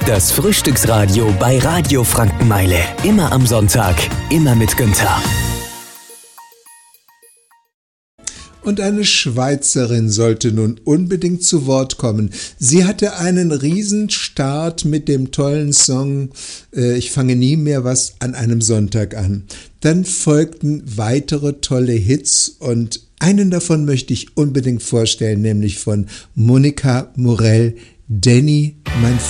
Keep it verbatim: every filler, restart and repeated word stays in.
Das Frühstücksradio bei Radio Frankenmeile. Immer am Sonntag, immer mit Günther. Und eine Schweizerin sollte nun unbedingt zu Wort kommen. Sie hatte einen Riesenstart mit dem tollen Song äh, Ich fange nie mehr was an einem Sonntag an. Dann folgten weitere tolle Hits und einen davon möchte ich unbedingt vorstellen, nämlich von Monika Morell, Danny, mein